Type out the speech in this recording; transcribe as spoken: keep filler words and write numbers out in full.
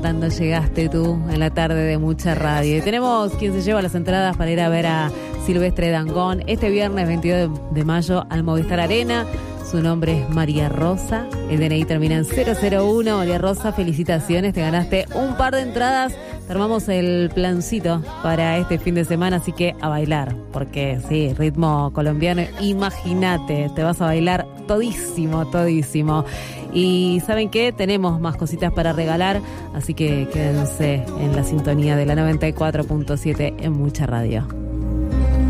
Cuando llegaste tú en la tarde de Mucha Radio. Y tenemos quien se lleva las entradas para ir a ver a Silvestre Dangond este viernes veintidós de mayo al Movistar Arena. Su nombre es María Rosa, el D N I termina en cero cero uno. María Rosa, felicitaciones, te ganaste un par de entradas. Te armamos el plancito para este fin de semana, así que a bailar, porque sí, ritmo colombiano, imagínate, te vas a bailar todísimo, todísimo. Y ¿saben qué? Tenemos más cositas para regalar, así que quédense en la sintonía de la noventa y cuatro punto siete en Mucha Radio.